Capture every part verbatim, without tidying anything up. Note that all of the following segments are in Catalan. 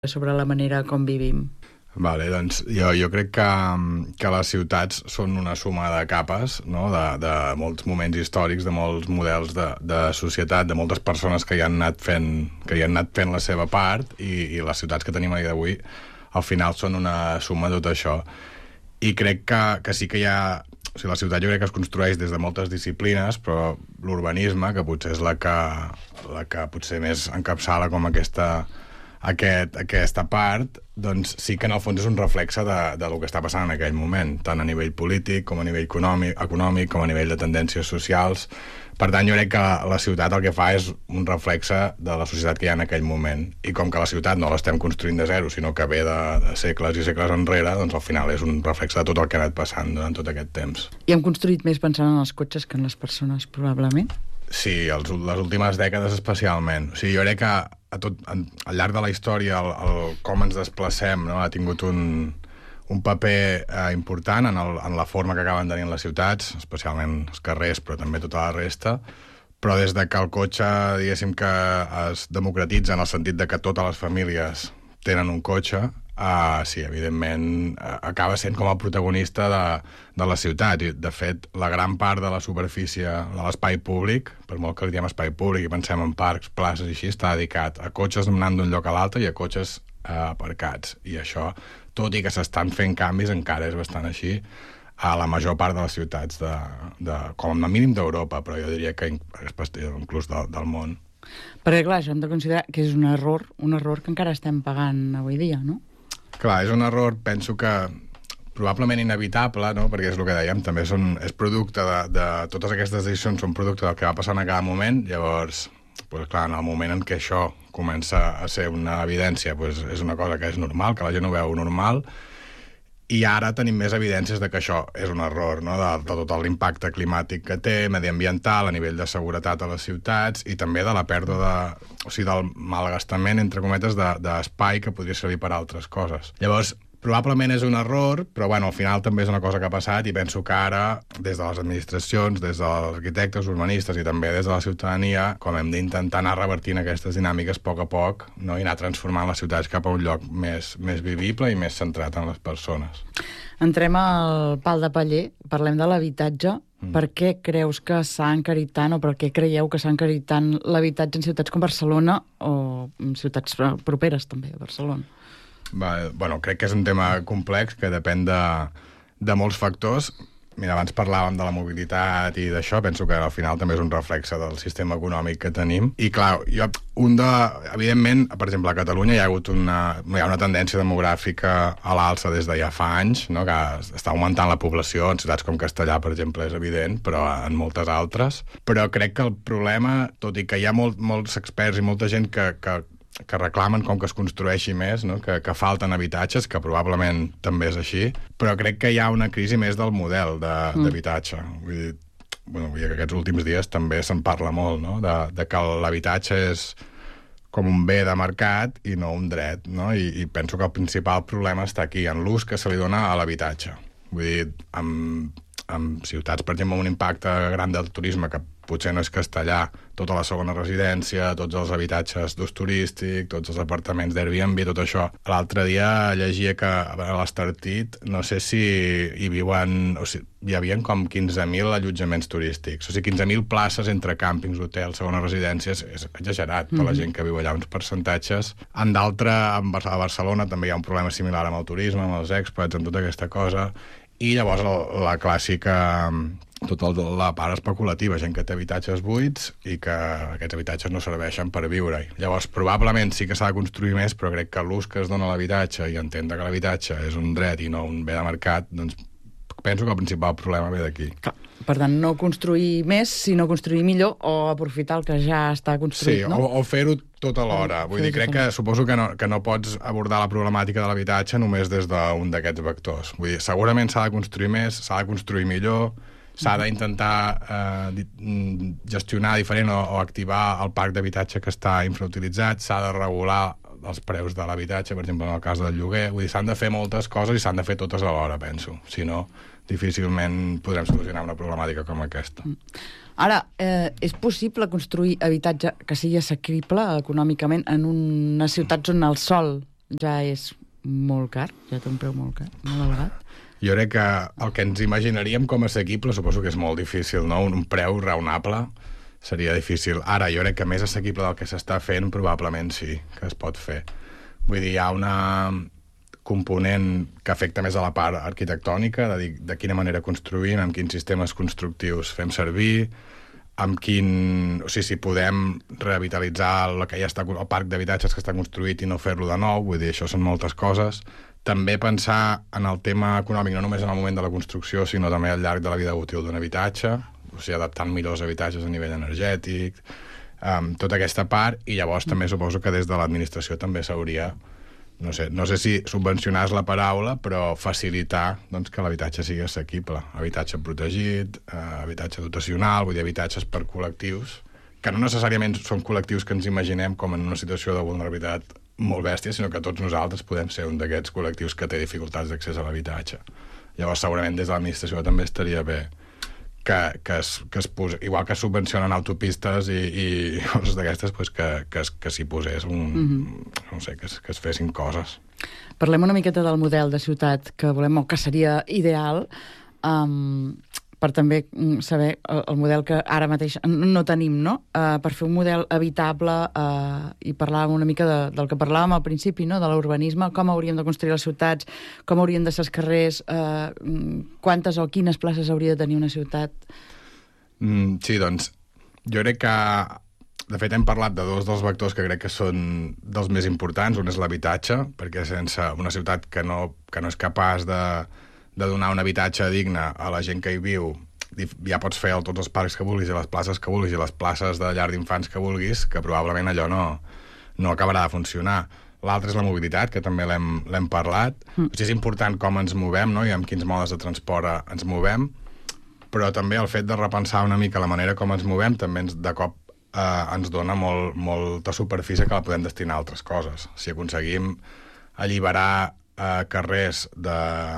sobre la manera com vivim. Vale, doncs jo, jo crec que, que les ciutats són una suma de capes, no? de, de molts moments històrics, de molts models de, de societat, de moltes persones que hi han anat fent, que hi han anat fent la seva part, i, i les ciutats que tenim a dia d'avui al final són una suma de tot això. I crec que, que sí que hi ha... O sigui, la ciutat jo crec que es construeix des de moltes disciplines, però l'urbanisme, que potser és la que, la que potser més encapçala com aquesta... Aquest, aquesta part, doncs sí que en el fons és un reflexe de, de lo que està passant en aquell moment, tant a nivell polític com a nivell econòmic, econòmic com a nivell de tendències socials. Per tant, jo crec que la ciutat el que fa és un reflexe de la societat que hi ha en aquell moment. I com que la ciutat no l'estem construint de zero, sinó que ve de, de segles i segles enrere, doncs al final és un reflexe de tot el que ha anat passant durant tot aquest temps. I hem construït més pensant en els cotxes que en les persones, probablement? Sí, els, les últimes dècades especialment. O sigui, jo crec que a tot, al llarg de la història el, el com ens desplacem, no? ha tingut un, un paper eh, important en, el, en la forma que acaben tenint les ciutats, especialment els carrers, però també tota la resta. Però des de que el cotxe, diguéssim, que es democratitza en el sentit de que totes les famílies tenen un cotxe, Uh, sí, evidentment, uh, acaba sent com a protagonista de, de la ciutat. I, de fet, la gran part de la superfície de l'espai públic, per molt que li diem espai públic i pensem en parcs, places i així, està dedicat a cotxes anant d'un lloc a l'altre i a cotxes uh, aparcats. I això, tot i que s'estan fent canvis, encara és bastant així a la major part de les ciutats, de, de, com a mínim d'Europa, però jo diria que inclús del, del món. Perquè, clar, això hem de considerar que és un error, un error que encara estem pagant avui dia, no? Clar, és un error, penso que probablement inevitable, no? Perquè és el que dèiem, també són, és producte de, de... Totes aquestes decisions són producte del que va passant a cada moment, llavors, pues, clar, en el moment en què això comença a ser una evidència, pues, és una cosa que és normal, que la gent ho veu normal, i ara tenim més evidències de que això és un error, no? de, de tot l'impacte climàtic que té, mediambiental, a nivell de seguretat a les ciutats, i també de la pèrdua de... O sigui, del malgastament, entre cometes, d'espai de, que podria servir per a altres coses. Llavors, probablement és un error, però bueno, al final també és una cosa que ha passat, i penso que ara, des de les administracions, des dels arquitectes, urbanistes i també des de la ciutadania, com hem d'intentar anar revertint aquestes dinàmiques a poc a poc, no? I anar transformant les ciutats cap a un lloc més, més vivible i més centrat en les persones. Entrem al pal de paller, parlem de l'habitatge. Mm. Per què creus que s'ha encarit tant, o per què creieu que s'ha encarit tant l'habitatge en ciutats com Barcelona o en ciutats properes també a Barcelona? Va, bueno, crec que és un tema complex que depèn de, de molts factors. Mira, abans parlàvem de la mobilitat i d'això, penso que al final també és un reflexe del sistema econòmic que tenim. I clar, jo, un de... Evidentment, per exemple, a Catalunya hi ha hagut una, hi ha una tendència demogràfica a l'alça des de ja fa anys, no? Que està augmentant la població, en ciutats com Castellà, per exemple, és evident, però en moltes altres. Però crec que el problema, tot i que hi ha molt, molts experts i molta gent que, que que reclamen com que es construeixi més, no? que, que falten habitatges, que probablement també és així, però crec que hi ha una crisi més del model d'habitatge. Mm. Vull dir, bueno, que aquests últims dies també se'n parla molt, no? de, de que l'habitatge és com un bé de mercat i no un dret, no? I, i penso que el principal problema està aquí, en l'ús que se li dona a l'habitatge. Vull dir, amb, amb ciutats, per exemple, amb un impacte gran del turisme, que potser no és Castellà, tota la segona residència, tots els habitatges d'ús turístic, tots els apartaments d'Airbnb, tot això. L'altre dia llegia que a l'Estartit, no sé si hi viuen... O sigui, hi havia com quinze mil allotjaments turístics. O sigui, quinze mil places entre càmpings, hotels, segones residències, és exagerat per mm-hmm. la gent que viu allà, uns percentatges. En d'altre, a Barcelona també hi ha un problema similar amb el turisme, amb els expats, amb tota aquesta cosa. I llavors la, la clàssica... tota la part especulativa, gent que té habitatges buits i que aquests habitatges no serveixen per viure-hi. Llavors, probablement sí que s'ha de construir més, però crec que l'ús que es dona a l'habitatge i entendre que l'habitatge és un dret i no un bé de mercat, doncs penso que el principal problema ve d'aquí. Per tant, no construir més, sinó construir millor o aprofitar el que ja està construït, sí, no? o, o fer-ho tot alhora. Vull dir, crec que suposo que no, que no pots abordar la problemàtica de l'habitatge només des d'un d'aquests vectors. Vull dir, segurament s'ha de construir més, s'ha de construir millor, s'ha d'intentar eh, gestionar diferent o, o activar el parc d'habitatge que està infrautilitzat, s'ha de regular els preus de l'habitatge, per exemple, en el cas del lloguer. Vull dir, s'han de fer moltes coses i s'han de fer totes alhora, penso. Si no, difícilment podrem solucionar una problemàtica com aquesta. Ara, eh, és possible construir habitatge que sigui assequible econòmicament en unes ciutats on el sòl ja és molt car, ja té un preu molt car, molt elevat. Jo crec que el que ens imaginaríem com a assequible suposo que és molt difícil, no? Un preu raonable seria difícil. Ara, jo crec que més assequible del que s'està fent probablement sí, que es pot fer. Vull dir, hi ha una component que afecta més a la part arquitectònica, de, dir, de quina manera construïm, amb quins sistemes constructius fem servir, amb quin... O sigui, si podem revitalitzar el, que ja està, el parc d'habitatges que està construït i no fer-lo de nou, vull dir, això són moltes coses. També pensar en el tema econòmic, no només en el moment de la construcció, sinó també al llarg de la vida útil d'un habitatge, o sigui, adaptant millor els habitatges a nivell energètic, um, tota aquesta part, i llavors també suposo que des de l'administració també s'hauria, no sé, no sé si subvencionar és la paraula, però facilitar doncs, que l'habitatge sigui assequible. Habitatge protegit, eh, habitatge dotacional, vull dir, habitatges per col·lectius, que no necessàriament són col·lectius que ens imaginem com en una situació de vulnerabilitat molt bèstia, sinó que tots nosaltres podem ser un d'aquests col·lectius que té dificultats d'accés a l'habitatge. Llavors, segurament des de l'administració també estaria bé que, que, es, que es pos... igual que subvencionen autopistes i, i coses d'aquestes, pues que, que, que s'hi posés un... Mm-hmm. no sé, que es, que es fessin coses. Parlem una miqueta del model de ciutat que volem o que seria ideal, um, per també saber el, el model que ara mateix no tenim, no? Uh, per fer un model habitable uh, i parlàvem una mica de, del que parlàvem al principi, no? De l'urbanisme, com hauríem de construir les ciutats, com haurien de ser els carrers, uh, quantes o quines places hauria de tenir una ciutat. Mm, sí, doncs, jo crec que de fet hem parlat de dos dels vectors que crec que són dels més importants. Un és l'habitatge, perquè sense una ciutat que no, que no és capaç de de donar un habitatge digne a la gent que hi viu, ja pots fer tots els parcs que vulguis i les places que vulguis i les places de llar d'infants que vulguis, que probablement allò no, no acabarà de funcionar. L'altre és la mobilitat, que també l'hem parlat. Mm. O sigui, és important com ens movem, no? I amb quins modes de transport ens movem, però també el fet de repensar una mica la manera com ens movem també ens, de cop eh, ens dona molt, molta superfície que la podem destinar a altres coses. Si aconseguim alliberar eh, carrers de,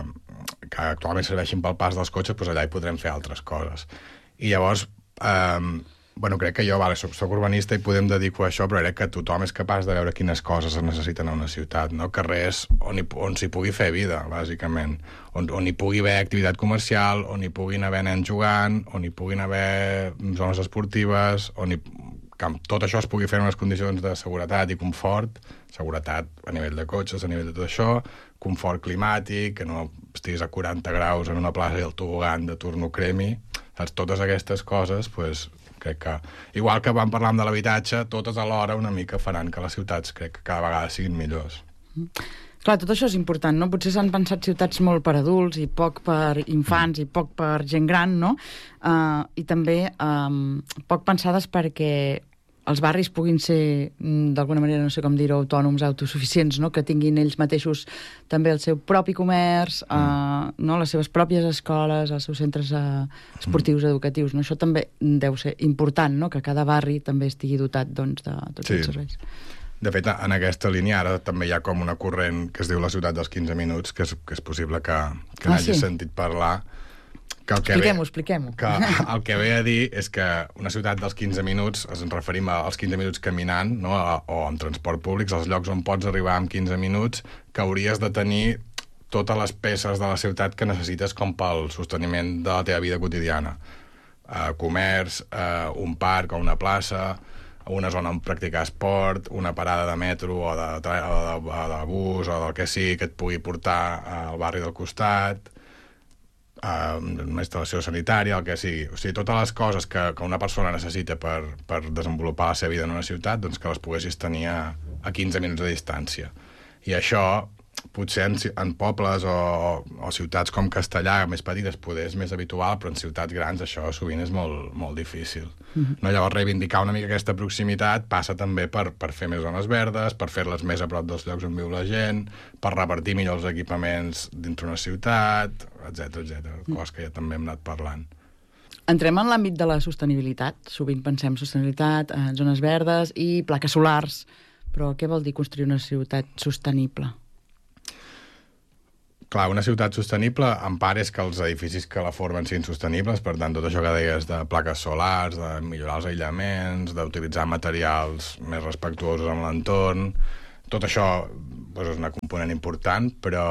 que actualment serveixin pel pas dels cotxes, doncs allà hi podrem fer altres coses. I llavors, eh, bueno, crec que jo, vale, soc, soc urbanista i podem dedicar a això, però crec que tothom és capaç de veure quines coses es necessiten a una ciutat, no? Carrers on, hi, on s'hi pugui fer vida, bàsicament, on, on hi pugui haver activitat comercial, on hi puguin haver nens jugant, on hi puguin haver zones esportives, on hi, que tot això es pugui fer en unes condicions de seguretat i confort, seguretat a nivell de cotxes, a nivell de tot això, confort climàtic, que no estiguis a quaranta graus en una plaça i el tobogan de turno cremi, saps? Totes aquestes coses, pues, crec que, igual que vam parlar de l'habitatge, totes alhora una mica faran que les ciutats crec que cada vegada siguin millors. Mm. Clar, tot això és important, no? Potser s'han pensat ciutats molt per adults i poc per infants mm. i poc per gent gran, no? Uh, I també um, poc pensades perquè els barris puguin ser, d'alguna manera, no sé com dir-ho, autònoms, autosuficients, no? Que tinguin ells mateixos també el seu propi comerç, mm. eh, no? Les seves pròpies escoles, els seus centres eh, esportius, mm. educatius. No? Això també deu ser important, no? Que cada barri també estigui dotat doncs, de tots sí. els serveis. De fet, en aquesta línia ara també hi ha com una corrent que es diu la ciutat dels quinze minuts, que és, que és possible que, que ah, n'hagis sí? sentit parlar. Expliquem-ho, expliquem-ho. Que el que ve a dir és que una ciutat dels quinze minuts, ens referim als quinze minuts caminant, no? O amb transport públic, als llocs on pots arribar en quinze minuts, que hauries de tenir totes les peces de la ciutat que necessites com pel sosteniment de la teva vida quotidiana. Uh, comerç, uh, un parc o una plaça, una zona on practicar esport, una parada de metro o de, de, de, de bus o del que sigui que et pugui portar al barri del costat, Uh, una instal·lació sanitària, el que sigui. O sigui, totes les coses que, que una persona necessita per, per desenvolupar la seva vida en una ciutat, doncs que les poguessis tenir a, a quinze minuts de distància. I això, potser en, en pobles o, o ciutats com Castellà, més petites, poder és més habitual, però en ciutats grans això sovint és molt, molt difícil. Mm-hmm. No? Llavors, reivindicar una mica aquesta proximitat passa també per, per fer més zones verdes, per fer-les més a prop dels llocs on viu la gent, per repartir millor els equipaments dintre una ciutat, etcètera, etcètera, mm. coses que ja també hem anat parlant. Entrem en l'àmbit de la sostenibilitat. Sovint pensem sostenibilitat, en zones verdes i plaques solars, però què vol dir construir una ciutat sostenible? Clar, una ciutat sostenible en part és que els edificis que la formen siguin sostenibles, per tant, tot això que deies de plaques solars, de millorar els aïllaments, d'utilitzar materials més respectuosos amb l'entorn, tot això, doncs és una component important, però,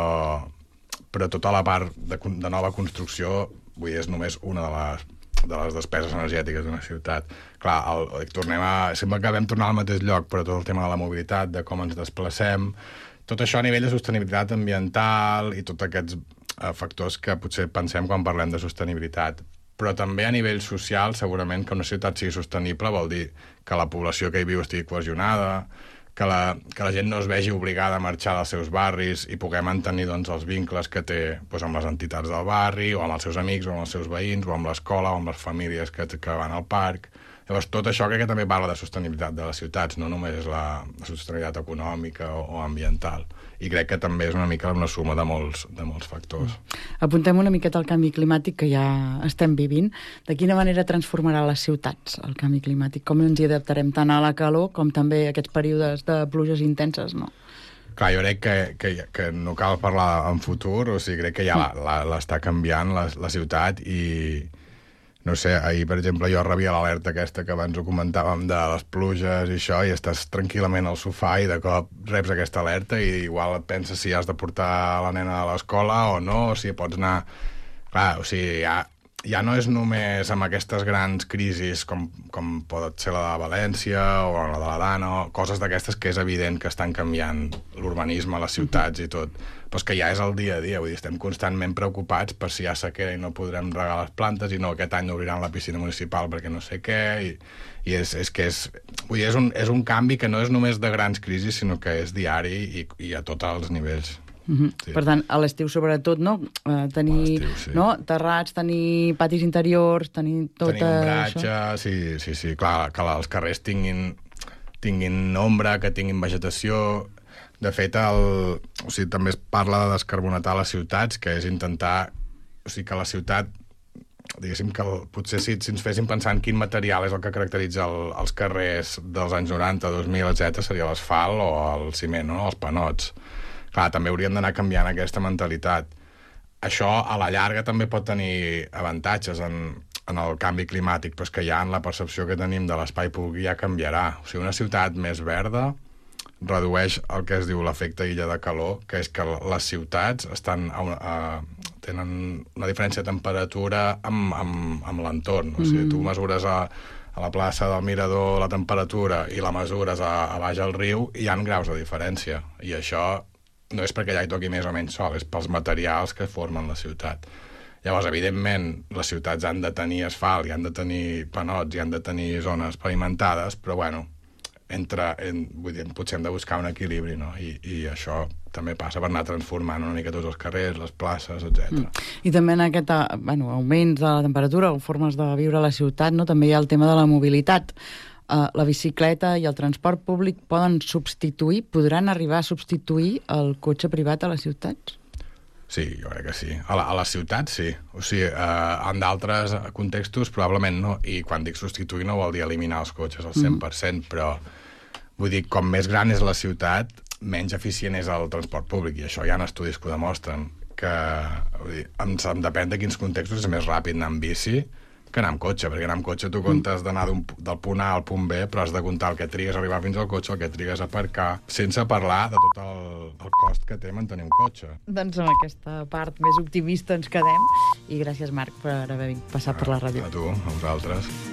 però tota la part de, de nova construcció, vull dir, és només una de les, de les despeses energètiques d'una ciutat. Clar, el, tornem a, sempre que vam tornar al mateix lloc, però tot el tema de la mobilitat, de com ens desplacem, tot això a nivell de sostenibilitat ambiental i tots aquests eh, factors que potser pensem quan parlem de sostenibilitat. Però també a nivell social, segurament que una ciutat sigui sostenible vol dir que la població que hi viu estigui cohesionada, que la, que la gent no es vegi obligada a marxar dels seus barris i poder mantenir doncs, els vincles que té doncs, amb les entitats del barri, o amb els seus amics, o amb els seus veïns, o amb l'escola, o amb les famílies que, que van al parc. Llavors, tot això crec que també parla de sostenibilitat de les ciutats, no només la, la sostenibilitat econòmica o, o ambiental. I crec que també és una mica una suma de molts, de molts factors. Apuntem una miqueta al canvi climàtic que ja estem vivint. De quina manera transformarà les ciutats el canvi climàtic? Com ens hi adaptarem tant a la calor com també a aquests períodes de pluges intenses, no? Clar, jo crec que, que, que no cal parlar en futur, o sigui, crec que ja l'està canviant la, la ciutat i... No sé, ahir, per exemple, jo rebia l'alerta aquesta que abans ho comentàvem de les pluges i això, i estàs tranquil·lament al sofà i de cop reps aquesta alerta i igual et penses si has de portar la nena a l'escola o no, o si pots anar... Clar, o sigui, ja, ja no és només amb aquestes grans crisis com, com pot ser la de València o la de la Dana, o coses d'aquestes que és evident que estan canviant l'urbanisme, les ciutats i tot, però és que ja és el dia a dia, vull dir, estem constantment preocupats per si hi ha sequera i no podrem regar les plantes i no, aquest any no obriran la piscina municipal perquè no sé què, i, i és, és que és, vull dir, és un, és un canvi que no és només de grans crisis, sinó que és diari i, i a tots els nivells. Mm-hmm. Sí. Per tant, a l'estiu sobretot, no? Uh, tenir sí. no? terrats, tenir patis interiors, tenir tot tenir ombratge, això. Sí, sí, sí, clar, que els carrers tinguin, tinguin ombra, que tinguin vegetació. De fet, el, o sigui, també es parla de descarbonatar les ciutats, que és intentar, o sigui, que la ciutat, diguéssim que el, potser si, si ens féssim pensar en quin material és el que caracteritza el, els carrers dels anys noranta, dos mil, etcètera, seria l'asfalt o el ciment, no? Els panots. Clar, també hauríem d'anar canviant aquesta mentalitat. Això, a la llarga, també pot tenir avantatges en, en el canvi climàtic, però és que ja en la percepció que tenim de l'espai públic ja canviarà. O sigui, una ciutat més verda redueix el que es diu l'efecte illa de calor, que és que les ciutats estan a una, a, tenen una diferència de temperatura amb, amb, amb l'entorn. O sigui, tu mesures a, a la plaça del Mirador la temperatura i la mesures a, a baix al riu i hi ha graus de diferència. I això no és perquè ja hi toqui més o menys sol, és pels materials que formen la ciutat. Llavors, evidentment, les ciutats han de tenir asfalt, i han de tenir panots, i han de tenir zones pavimentades, però, bueno, entre, en, vull dir, potser hem de buscar un equilibri, no? I, i això també passa per anar transformant una mica tots els carrers, les places, etcètera. Mm. I també en aquest bueno, augment de la temperatura o formes de viure a la ciutat, no? També hi ha el tema de la mobilitat. Uh, la bicicleta i el transport públic poden substituir, podran arribar a substituir el cotxe privat a les ciutats? Sí, jo crec que sí. A, la, a les ciutats, sí. O sigui, eh, en d'altres contextos probablement no. I quan dic substituir no vol dir eliminar els cotxes al cent per cent, mm. però vull dir, com més gran és la ciutat, menys eficient és el transport públic, i això hi ha estudis que ho demostren, que vull dir, em, em depèn de quins contextos és més ràpid anar amb bici que anar amb cotxe, perquè anar amb cotxe tu comptes d'anar del punt A al punt B, però has de comptar el que trigues a arribar fins al cotxe, el que trigues a aparcar, sense parlar de tot el, el cost que té mantenir un cotxe. Doncs amb aquesta part més optimista ens quedem, i gràcies, Marc, per haver passat per la ràdio. A tu, a vosaltres.